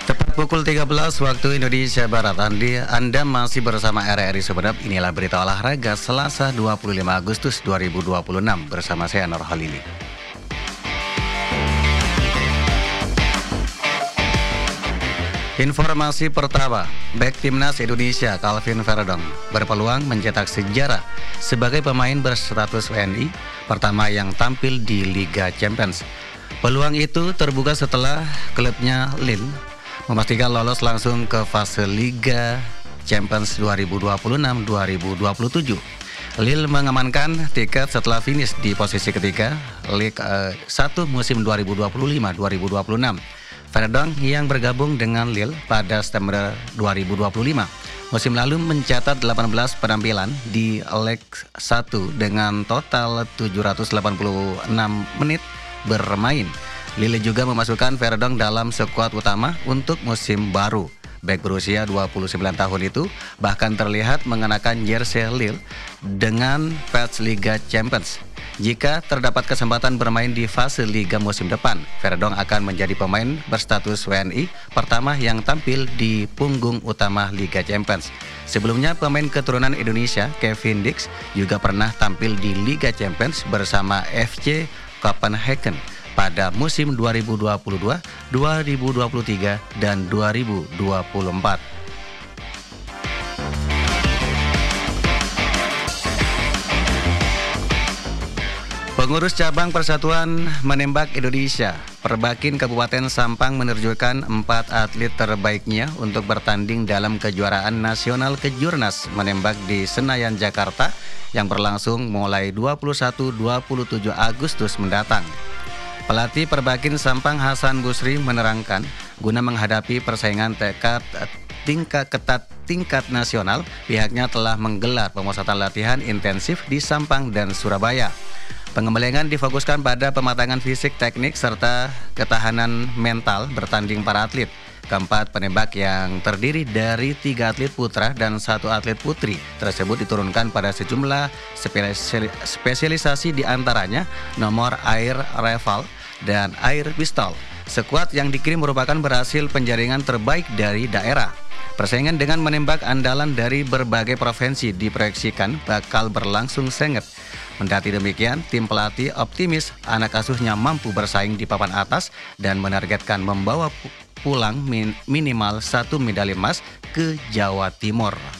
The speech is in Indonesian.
Tepat pukul 13 waktu Indonesia Barat, Anda masih bersama RRI Sumeneb. Inilah berita olahraga Selasa 25 Agustus 2026 bersama saya Nur Halili. Informasi pertama, bek timnas Indonesia Calvin Verdong berpeluang mencetak sejarah sebagai pemain berstatus WNI pertama yang tampil di Liga Champions. Peluang itu terbuka setelah klubnya Lille memastikan lolos langsung ke fase Liga Champions 2026-2027. Lille mengamankan tiket setelah finish di posisi ketiga Liga 1 musim 2025-2026. Verdong yang bergabung dengan Lille pada September 2025 musim lalu mencatat 18 penampilan di leg 1 dengan total 786 menit bermain. Lille juga memasukkan Verdong dalam skuad utama untuk musim baru. Bek berusia 29 tahun itu bahkan terlihat mengenakan jersey Lille dengan patch Liga Champions. Jika terdapat kesempatan bermain di fase Liga musim depan, Verdong akan menjadi pemain berstatus WNI pertama yang tampil di punggung utama Liga Champions. Sebelumnya, pemain keturunan Indonesia Kevin Dix juga pernah tampil di Liga Champions bersama FC Copenhagen pada musim 2022, 2023, dan 2024. Pengurus cabang Persatuan Menembak Indonesia, Perbakin Kabupaten Sampang menerjunkan 4 atlet terbaiknya untuk bertanding dalam kejuaraan nasional Kejurnas menembak di Senayan, Jakarta yang berlangsung mulai 21-27 Agustus mendatang. Pelatih Perbakin Sampang Hasan Busri menerangkan, guna menghadapi persaingan tingkat nasional, pihaknya telah menggelar pemusatan latihan intensif di Sampang dan Surabaya. Pengembangan difokuskan pada pematangan fisik, teknik, serta ketahanan mental bertanding para atlet. Keempat penembak yang terdiri dari 3 atlet putra dan 1 atlet putri tersebut diturunkan pada sejumlah spesialisasi, diantaranya nomor air rifle dan air pistol. Skuad yang dikirim merupakan berhasil penjaringan terbaik dari daerah. Persaingan dengan menembak andalan dari berbagai provinsi diproyeksikan bakal berlangsung sengit. Kendati demikian, tim pelatih optimis anak asuhnya mampu bersaing di papan atas dan menargetkan membawa pulang minimal 1 medali emas ke Jawa Timur.